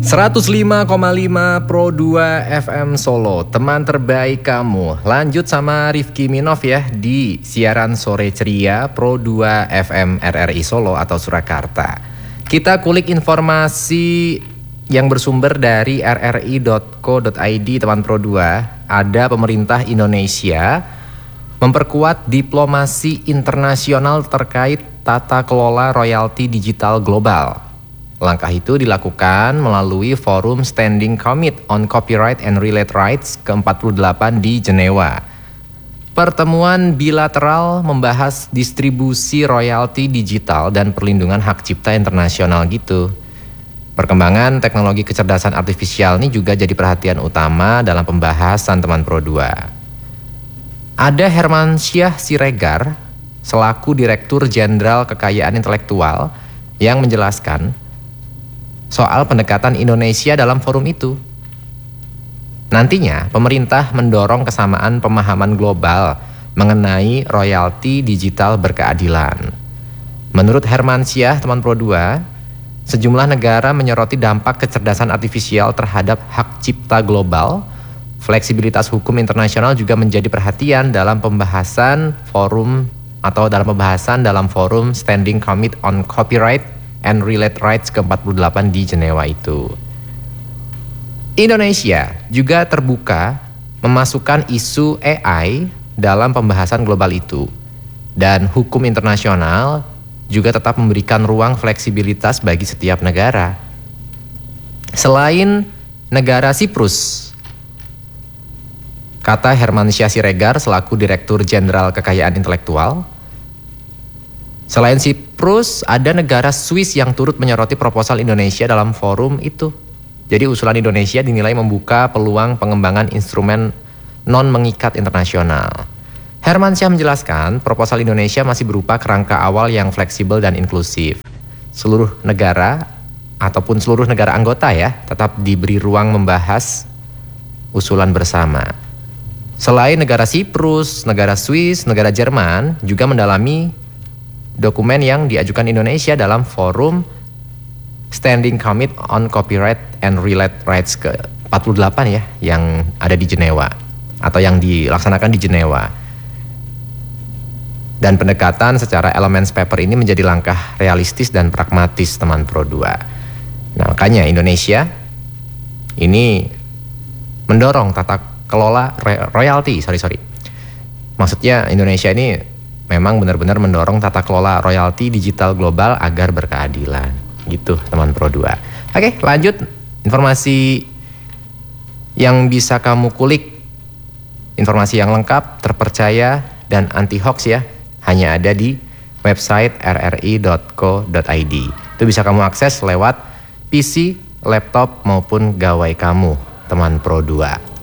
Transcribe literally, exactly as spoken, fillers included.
seratus lima koma lima Pro dua F M Solo, teman terbaik kamu. Lanjut sama Rifki Minov ya di siaran sore ceria Pro dua F M R R I Solo atau Surakarta. Kita kulik informasi yang bersumber dari r r i dot co dot i d teman Pro dua. Ada pemerintah Indonesia memperkuat diplomasi internasional terkait tata kelola royalti digital global. Langkah itu dilakukan melalui Forum Standing Committee on Copyright and Related Rights ke empat puluh delapan di Jenewa. Pertemuan bilateral membahas distribusi royalti digital dan perlindungan hak cipta internasional gitu. Perkembangan teknologi kecerdasan artifisial ini juga jadi perhatian utama dalam pembahasan teman Pro dua. Ada Hermansyah Siregar selaku Direktur Jenderal Kekayaan Intelektual yang menjelaskan soal pendekatan Indonesia dalam forum itu. Nantinya pemerintah mendorong kesamaan pemahaman global mengenai royalti digital berkeadilan. Menurut Hermansyah teman Pro dua, sejumlah negara menyoroti dampak kecerdasan artifisial terhadap hak cipta global. Fleksibilitas hukum internasional juga menjadi perhatian dalam pembahasan forum atau dalam pembahasan dalam Forum Standing Committee on Copyright and Related Rights ke empat puluh delapan di Jenewa itu. Indonesia juga terbuka memasukkan isu A I dalam pembahasan global itu. Dan hukum internasional juga tetap memberikan ruang fleksibilitas bagi setiap negara. Selain negara Siprus, kata Hermansyah Siregar selaku Direktur Jenderal Kekayaan Intelektual, selain Siprus, ada negara Swiss yang turut menyoroti proposal Indonesia dalam forum itu. Jadi usulan Indonesia dinilai membuka peluang pengembangan instrumen non-mengikat internasional. Hermansyah menjelaskan, proposal Indonesia masih berupa kerangka awal yang fleksibel dan inklusif. Seluruh negara ataupun seluruh negara anggota ya, tetap diberi ruang membahas usulan bersama. Selain negara Siprus, negara Swiss, negara Jerman juga mendalami dokumen yang diajukan Indonesia dalam Forum Standing Committee on Copyright and Related Rights ke empat puluh delapan ya, yang ada di Jenewa atau yang dilaksanakan di Jenewa. Dan pendekatan secara elements paper ini menjadi langkah realistis dan pragmatis teman Pro dua. Nah, makanya Indonesia ini mendorong tata kelola royalti, sorry sorry. Maksudnya Indonesia ini memang benar-benar mendorong tata kelola royalti digital global agar berkeadilan. Gitu teman Pro dua. Oke, lanjut informasi yang bisa kamu kulik. Informasi yang lengkap, terpercaya, dan anti hoax ya. Hanya ada di website r r i dot co dot i d. Itu bisa kamu akses lewat P C, laptop, maupun gawai kamu teman Pro dua.